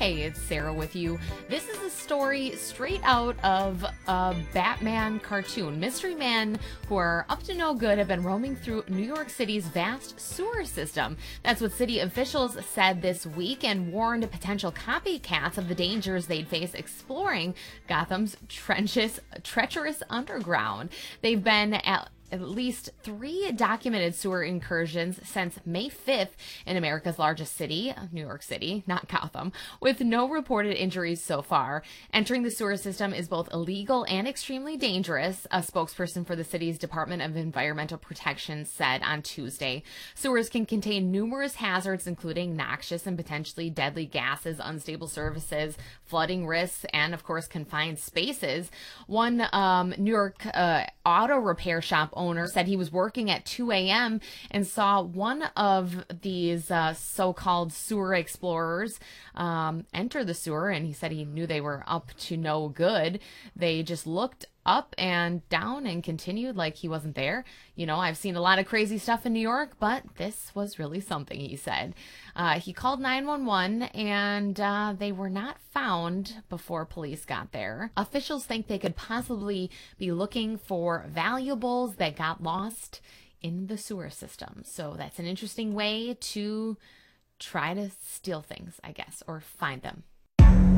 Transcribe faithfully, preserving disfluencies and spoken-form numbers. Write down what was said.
Hey, it's Sarah with you. This is a story straight out of a Batman cartoon. Mystery men who are up to no good have been roaming through New York City's vast sewer system. That's what city officials said this week and warned potential copycats of the dangers they'd face exploring Gotham's trenches, treacherous underground. They've been at at least three documented sewer incursions since May fifth in America's largest city, New York City, not Gotham, with no reported injuries so far. Entering the sewer system is both illegal and extremely dangerous, a spokesperson for the city's Department of Environmental Protection said on Tuesday. Sewers can contain numerous hazards, including noxious and potentially deadly gases, unstable surfaces, flooding risks, and, of course, confined spaces. One um, New York uh, auto repair shop owner said he was working at two a.m. and saw one of these uh, so-called sewer explorers um, enter the sewer, and he said he knew they were up to no good. They just looked up and down and continued like he wasn't there. You know, I've seen a lot of crazy stuff in New York, but this was really something, he said. Uh, he called nine one one, and uh, they were not found before police got there. Officials think they could possibly be looking for valuables that got lost in the sewer system. So that's an interesting way to try to steal things, I guess, or find them.